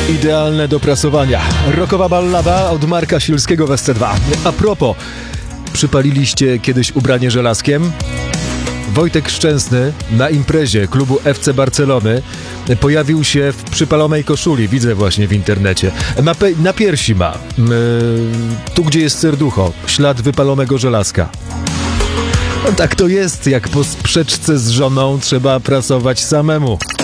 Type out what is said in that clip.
Idealne do prasowania. Rockowa ballada od Marka Siulskiego w SC2. A propos, przypaliliście kiedyś ubranie żelazkiem? Wojtek Szczęsny na imprezie klubu FC Barcelony pojawił się w przypalonej koszuli, widzę właśnie w internecie. Na piersi ma, tu gdzie jest serducho, ślad wypalonego żelazka. No tak to jest, jak po sprzeczce z żoną trzeba prasować samemu.